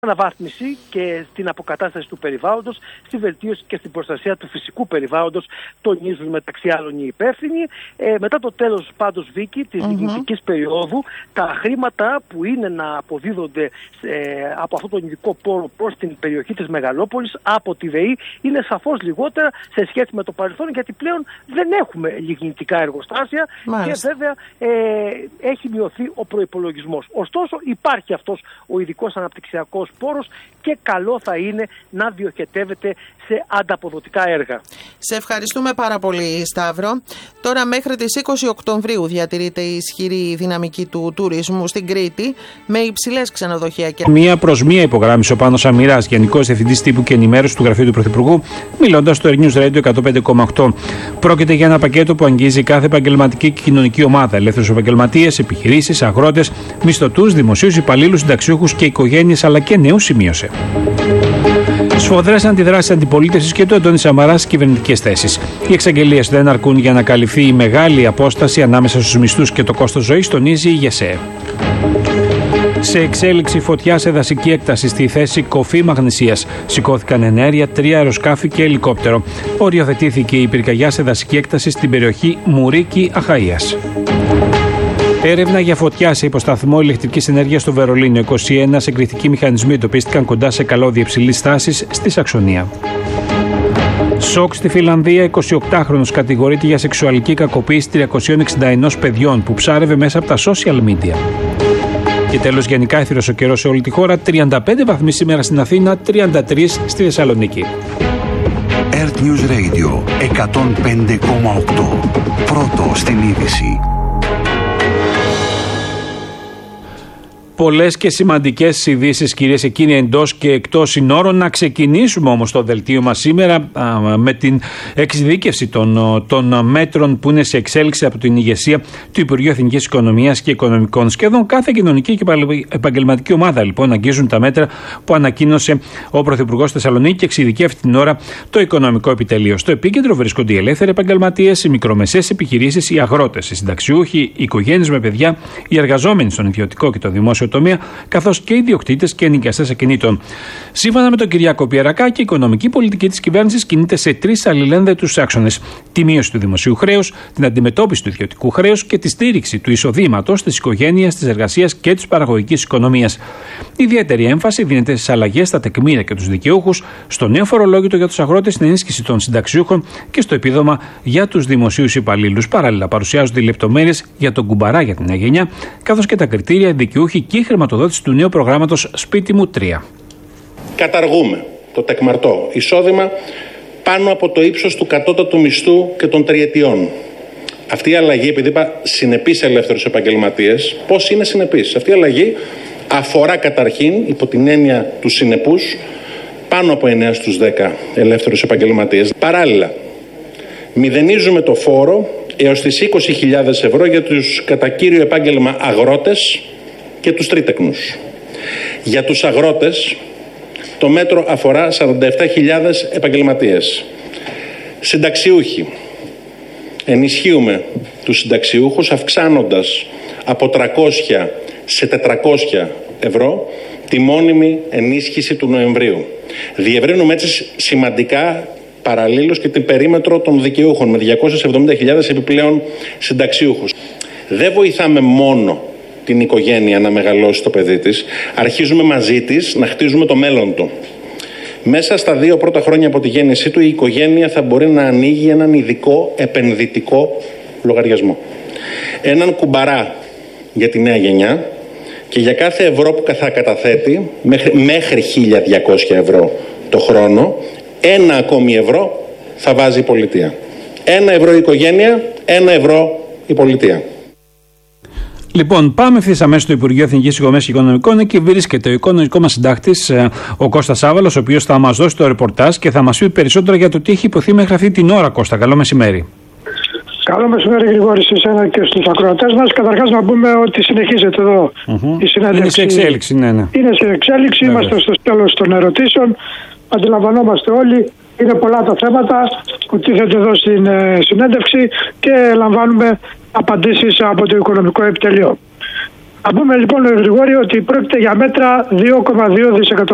αναβάθμιση και στην αποκατάσταση του περιβάλλοντος, στη βελτίωση και στην προστασία του φυσικού περιβάλλοντος, τονίζουν μεταξύ άλλων οι υπεύθυνοι. Μετά το τέλος πάντως, Βίκη, της διοικητικής περίοδου, τα χρήματα που είναι να αποδίδονται από αυτόν τον ειδικό πόρο προς την περιοχή της Μεγαλόπολης από τη ΔΕΗ είναι σαφώς λιγότερα σε σχέση με το παρελθόν, γιατί πλέον δεν έχουμε λιγνητικά εργοστάσια. Μάλιστα. Και βέβαια έχει μειωθεί ο προϋπολογισμός. Ωστόσο υπάρχει αυτός ο ειδικός αναπτυξιακός πόρος και καλό θα είναι να διοχετεύεται σε ανταποδοτικά έργα. Σε ευχαριστούμε πάρα πολύ, Σταύρο. Τώρα μέχρι τις 20 Οκτωβρίου διατηρείται η ισχυρή δυναμική του τουρισμού στην Κρήτη με υψηλές ξενοδοχεία και... Μία προς μία υπογράμμισε ο Πάνος Αμυράς, Γενικός Διευθυντής Τύπου και Ενημέρωση του Γραφείου του Πρωθυπουργού, μιλώντας στο News Radio 105,8. Πρόκειται για ένα πακέτο που αγγίζει κάθε επαγγελματική και κοινωνική ομάδα, ελεύθερους επαγγελματίες, επιχειρήσεις, αγρότες, μισθωτούς, δημοσίους υπαλλήλους, συνταξιούχους και οικογένειες, αλλά και νέους, σημείωσε. Σφοδρές αντιδράσεις αντιπολίτευσης και του Αντώνη Σαμαρά στις κυβερνητικές θέσεις. Οι εξαγγελίες δεν αρκούν για να καλυφθεί η μεγάλη απόσταση ανάμεσα στους μισθούς και το κόστος ζωής, τονίζει η ΓΕΣΕ. Σε εξέλιξη φωτιά σε δασική έκταση στη θέση Κοφή Μαγνησίας. Σηκώθηκαν ενέργεια, 3 αεροσκάφη και ελικόπτερο. Οριοθετήθηκε η πυρκαγιά σε δασική έκταση στην περιοχή Μουρίκη Αχαΐας. Έρευνα για φωτιά σε υποσταθμό ηλεκτρικής ενέργειας στο Βερολίνο. 21 συγκριτικοί μηχανισμοί εντοπίστηκαν κοντά σε καλώδια υψηλής τάσης στη Σαξονία. Σοκ στη Φιλανδία, 28χρονος κατηγορείται για σεξουαλική κακοποίηση 361 παιδιών που ψάρευε μέσα από τα social media. Και τέλος, γενικά έθυρος ο καιρός σε όλη τη χώρα, 35 βαθμοί σήμερα στην Αθήνα, 33 στη Θεσσαλονίκη. Earth News Radio 105,8. Πρώτο στην είδηση. Πολλές και σημαντικές ειδήσεις, κυρίες και κύριοι, εντός και εκτός συνόρων. Να ξεκινήσουμε όμως το δελτίο μας σήμερα με την εξειδίκευση των μέτρων που είναι σε εξέλιξη από την ηγεσία του Υπουργείου Εθνικής Οικονομίας και Οικονομικών. Σχεδόν κάθε κοινωνική και επαγγελματική ομάδα λοιπόν αγγίζουν τα μέτρα που ανακοίνωσε ο Πρωθυπουργός Θεσσαλονίκη και εξειδικεύει την ώρα το οικονομικό επιτελείο. Στο επίκεντρο βρίσκονται οι ελεύθεροι επαγγελματίες, οι μικρομεσαίες επιχειρήσεις, οι αγρότες, οι συνταξιούχοι, οι οικογένειες με παιδιά, οι εργαζόμενοι στον ιδιωτικό και το δημόσιο τομέα, καθώς και οι ιδιοκτήτες και ενοικιαστές ακινήτων. Σύμφωνα με τον Κυριάκο Πιερακάκη, η οικονομική πολιτική της κυβέρνησης κινείται σε 3 αλληλένδετους άξονες: τη μείωση του δημοσίου χρέους, την αντιμετώπιση του ιδιωτικού χρέους και τη στήριξη του εισοδήματος, της οικογένειας, της εργασίας και της παραγωγικής οικονομίας. Ιδιαίτερη έμφαση δίνεται στις αλλαγές στα τεκμήρια και τους δικαιούχους, στο νέο φορολόγητο για τους αγρότες, στην ενίσχυση των συνταξιούχων και στο επίδομα για τους δημοσίους υπαλλήλους. Παράλληλα, παρουσιάζονται οι λεπτομέρειες για τον κουμπαρά για την νέα γενιά, καθώς και τα κριτήρια, δικαιούχοι και η χρηματοδότηση του νέου προγράμματος Σπίτι μου 3. Καταργούμε το τεκμαρτό εισόδημα πάνω από το ύψος του κατώτατου μισθού και των τριετιών. Αυτή η αλλαγή, επειδή είπα συνεπείς ελεύθερους επαγγελματίες, πώς είναι συνεπείς? Αυτή η αλλαγή αφορά καταρχήν, υπό την έννοια του συνεπούς, πάνω από 9 στους 10 ελεύθερους επαγγελματίες. Παράλληλα, μηδενίζουμε το φόρο έως τις 20.000 ευρώ για τους κατά κύριο επάγγελμα αγρότες και τους τρίτεκνους. Για τους αγρότες το μέτρο αφορά 47.000 επαγγελματίες. Συνταξιούχοι. Ενισχύουμε τους συνταξιούχους αυξάνοντας από 300 σε 400 ευρώ τη μόνιμη ενίσχυση του Νοεμβρίου. Διευρύνουμε έτσι σημαντικά παραλλήλως και την περίμετρο των δικαιούχων με 270.000 επιπλέον συνταξιούχους. Δεν βοηθάμε μόνο την οικογένεια να μεγαλώσει το παιδί της, αρχίζουμε μαζί της να χτίζουμε το μέλλον του. Μέσα στα 2 πρώτα χρόνια από τη γέννησή του η οικογένεια θα μπορεί να ανοίγει έναν ειδικό επενδυτικό λογαριασμό. Έναν κουμπαρά για τη νέα γενιά και για κάθε ευρώ που θα καταθέτει μέχρι 1.200 ευρώ το χρόνο, 1 ακόμη ευρώ θα βάζει η πολιτεία. 1 ευρώ η οικογένεια, 1 ευρώ η πολιτεία. Λοιπόν, πάμε ευθύς αμέσως στο Υπουργείο Εθνικής Οικονομίας και Οικονομικών. Εκεί βρίσκεται ο οικονομικός μας συντάκτης, ο Κώστας Άβαλος, ο οποίος θα μας δώσει το ρεπορτάζ και θα μας πει περισσότερα για το τι έχει υποθεί μέχρι αυτή την ώρα. Κώστα, καλό μεσημέρι. Καλό μεσημέρι, Γρηγόρη, σε εσένα και στους ακροατές μας. Καταρχάς, να πούμε ότι συνεχίζεται εδώ η συνέντευξη. Είναι σε εξέλιξη, ναι. Είναι σε εξέλιξη, είμαστε στο τέλος των ερωτήσεων. Αντιλαμβανόμαστε όλοι. Είναι πολλά τα θέματα που τίθεται εδώ στην συνέντευξη και λαμβάνουμε απαντήσεις από το Οικονομικό Επιτελείο. Να πούμε λοιπόν, Γρηγόρη, ότι πρόκειται για μέτρα 2,2 δισεκατομμύρια.